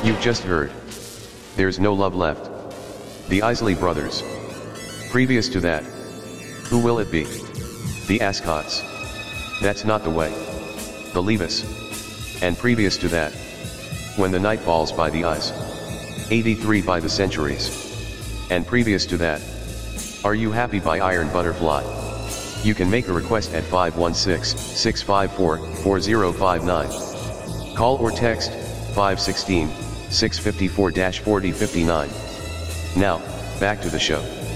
You've just heard. There's no love left. The Isley Brothers. Previous to that. Who will it be? The Ascotts. That's not the way. The Levis. And previous to that. When the night falls by the eyes. 83 by the centuries. And previous to that. Are You Happy by Iron Butterfly. You can make a request at 516-654-4059. Call or text 516-654-4059. Now, back to the show.